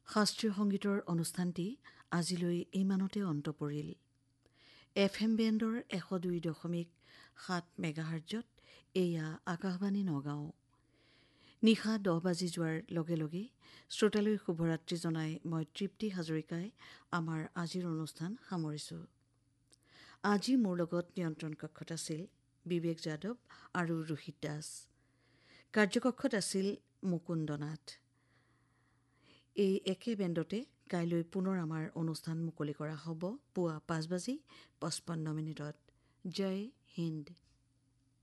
শাস্ত্ৰীয় সংগীতৰ অনুষ্ঠানটি আজিলৈ ইমানতে অন্ত পৰিল। FM বেণ্ডৰ 102.7 মেগাহাৰ্জত এয়া আকাশবাণী নগাঁও। নিশা 10 বাজি যোৱাৰ লগে লগে শ্ৰোতালৈ শুভৰাত্ৰি জনাই মই তৃপ্তি হাজৰিকাই আমাৰ আজিৰ অনুষ্ঠান সামৰিছোঁ। আজি মোৰ লগত নিয়ন্ত্ৰণ কক্ষত আছিল বিবেক যাদৱ আৰু ৰোহিত দাস। কাৰ্যকক্ষত আছিল মুকুন্দ নাথ। এই একে বেণ্ডতে কাইলৈ পুনৰ আমাৰ অনুষ্ঠান মুকলি কৰা হ'ব পুৱা 5:55 জয় হিন্দ।